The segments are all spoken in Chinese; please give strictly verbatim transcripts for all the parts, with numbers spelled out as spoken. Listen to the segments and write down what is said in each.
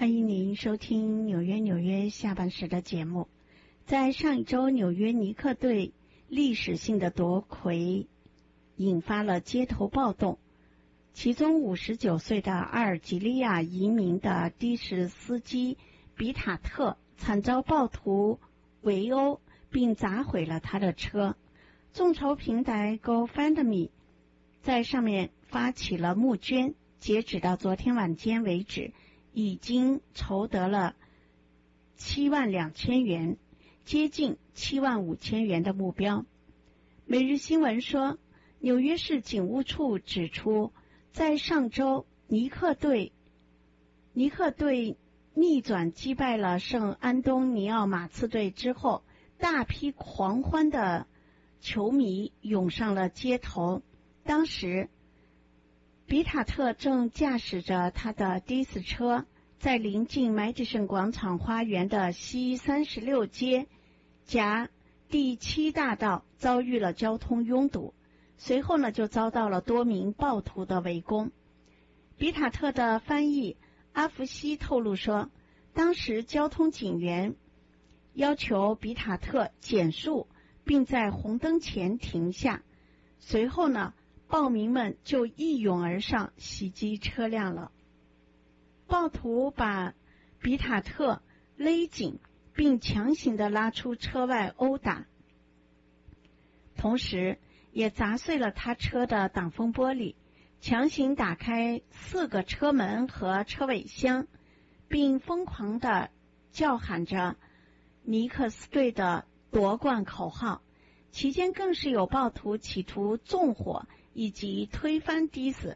欢迎您收听纽约纽约下半时的节目。在上一周，纽约尼克队历史性的夺魁引发了街头暴动，其中五十九岁的阿尔及利亚移民的的士司机比塔特惨遭暴徒围殴，并砸毁了他的车。众筹平台 GoFundMe 在上面发起了募捐，截止到昨天晚间为止，已经筹得了七万两千元，接近七万五千元的目标。每日新闻说，纽约市警务处指出，在上周尼克队尼克队逆转击败了圣安东尼奥马刺队之后，大批狂欢的球迷涌上了街头。当时比塔特正驾驶着他的的士车，在临近麦迪逊广场花园的西三十六街夹第七大道遭遇了交通拥堵，随后呢就遭到了多名暴徒的围攻。比塔特的翻译阿弗西透露说，当时交通警员要求比塔特减速，并在红灯前停下，随后呢暴民们就一涌而上袭击车辆了。暴徒把比塔特勒紧，并强行地拉出车外殴打，同时也砸碎了他车的挡风玻璃，强行打开四个车门和车尾箱，并疯狂地叫喊着尼克斯队的夺冠口号。期间更是有暴徒企图纵火以及推翻的士。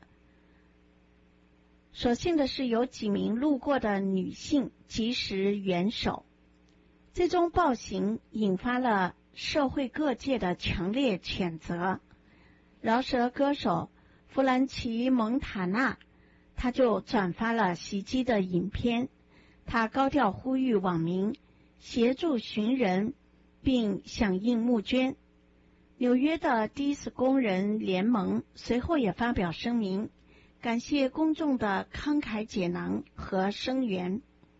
所幸的是，有几名路过的女性及时援手。这宗暴行引发了社会各界的强烈谴责。饶舌歌手弗兰奇·蒙塔纳他就转发了袭击的影片，他高调呼吁网民协助寻人并响应募捐。纽约的的士工人联盟随后也发表声明，感谢公众的慷慨解囊和声援，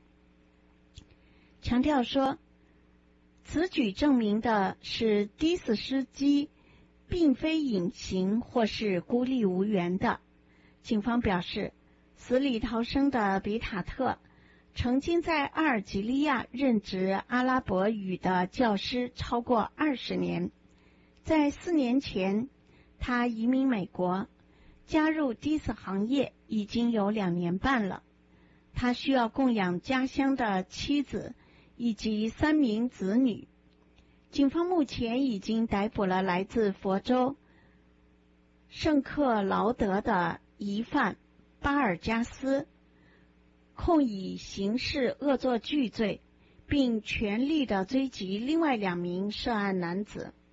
强调说，此举证明的是的士司机并非隐形或是孤立无援的。警方表示，死里逃生的比塔特曾经在阿尔及利亚任职阿拉伯语的教师超过二十年。在四年前，他移民美国，加入的士行业已经有两年半了。他需要供养家乡的妻子以及三名子女。警方目前已经逮捕了来自佛州圣克劳德的疑犯巴尔加斯，控以刑事恶作剧罪，并全力地追击另外两名涉案男子。